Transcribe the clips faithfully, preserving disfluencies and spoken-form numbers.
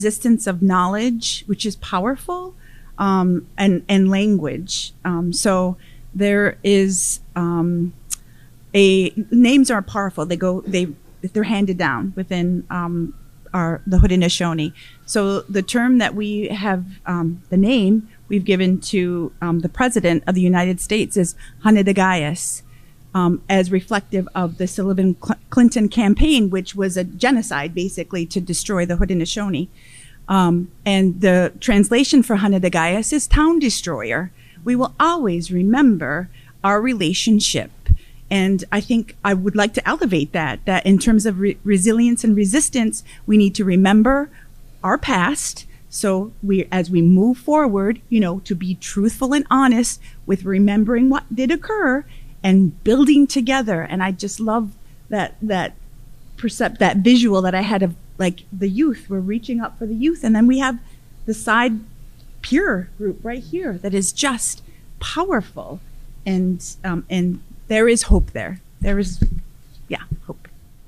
Resistance of knowledge, which is powerful, um, and and language. Um, so there is um, a names are powerful. They go they they're handed down within um, our the Haudenosaunee. So the term that we have, um, the name we've given to um, the President of the United States is Hanadagayas. Um, as reflective of the Sullivan Cl- Clinton campaign, which was a genocide, basically, to destroy the Haudenosaunee. Um, and the translation for Hanadagayas is town destroyer. We will always remember our relationship. And I think I would like to elevate that, that in terms of re- resilience and resistance, we need to remember our past. So we, as we move forward, you know, to be truthful and honest with remembering what did occur and building together. And I just love that that percept that visual that I had of like the youth. We're reaching up for the youth, and then we have the side pure group right here that is just powerful, and um, and there is hope there. There is, yeah, hope.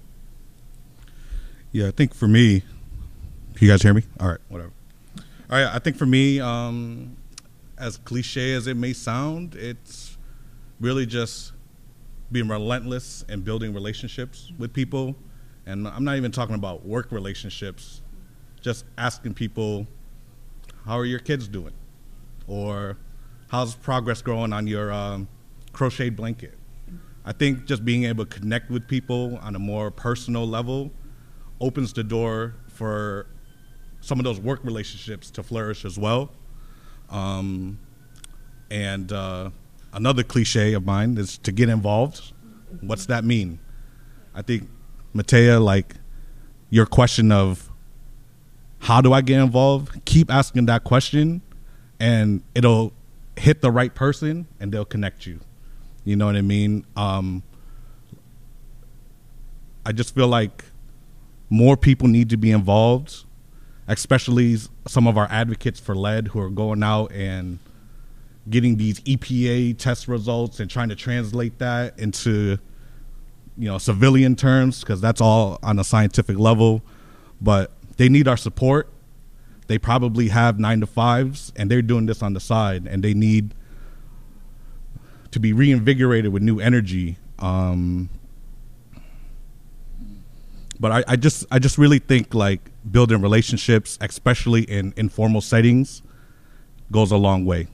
Yeah, I think for me, can you guys hear me? All right, whatever. All right, I think for me, um, as cliche as it may sound, it's really just being relentless and building relationships with people. And I'm not even talking about work relationships, just asking people, how are your kids doing? Or how's progress growing on your um, crocheted blanket? I think just being able to connect with people on a more personal level opens the door for some of those work relationships to flourish as well. Um, and uh, Another cliche of mine is to get involved. What's that mean? I think, Matea, like your question of how do I get involved? Keep asking that question, and it'll hit the right person, and they'll connect you. You know what I mean? Um, I just feel like more people need to be involved, especially some of our advocates for lead who are going out and getting these E P A test results and trying to translate that into, you know, civilian terms, because that's all on a scientific level. But they need our support. They probably have nine to fives, and they're doing this on the side, and they need to be reinvigorated with new energy. Um, but I, I just, I just really think like building relationships, especially in informal settings, goes a long way.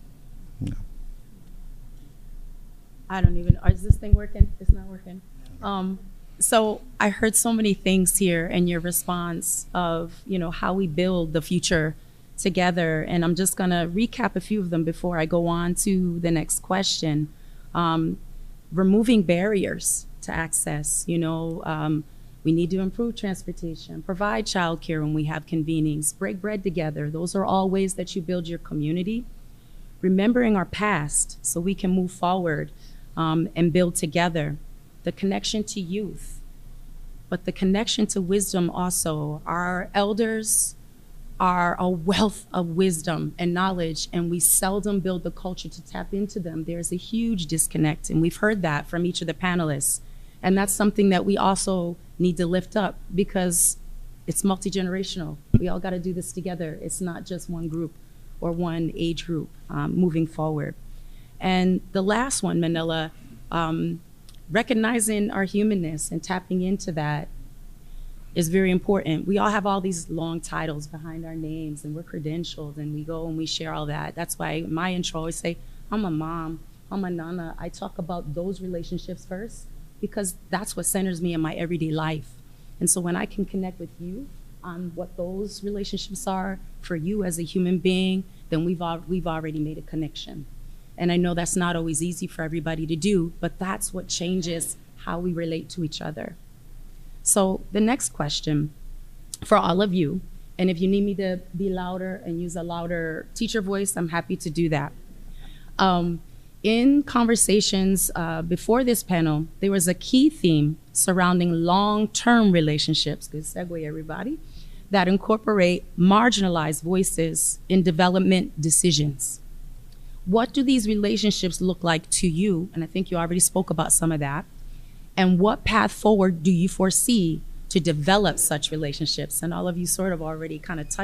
I don't even, is this thing working? It's not working. Um, so I heard so many things here in your response of, you know, how we build the future together. And I'm just going to recap a few of them before I go on to the next question. Um, removing barriers to access, you know, um, we need to improve transportation, provide childcare when we have convenings, break bread together. Those are all ways that you build your community. Remembering our past so we can move forward um, and build together. The connection to youth, but the connection to wisdom also. Our elders are a wealth of wisdom and knowledge, and we seldom build the culture to tap into them. There's a huge disconnect, and we've heard that from each of the panelists. And that's something that we also need to lift up, because it's multi-generational. We all got to do this together. It's not just one group or one age group um, moving forward. And the last one, Manila, um, recognizing our humanness and tapping into that is very important. We all have all these long titles behind our names, and we're credentialed, and we go and we share all that. That's why my intro always say, I'm a mom, I'm a nana. I talk about those relationships first, because that's what centers me in my everyday life. And so when I can connect with you on what those relationships are for you as a human being, then we've, al we've already made a connection. And I know that's not always easy for everybody to do, but that's what changes how we relate to each other. So the next question for all of you, and if you need me to be louder and use a louder teacher voice, I'm happy to do that. Um, in conversations uh, before this panel, there was a key theme surrounding long-term relationships, good segue everybody, that incorporate marginalized voices in development decisions. What do these relationships look like to you? And I think you already spoke about some of that. And what path forward do you foresee to to develop such relationships. And all of you sort of already kind of touched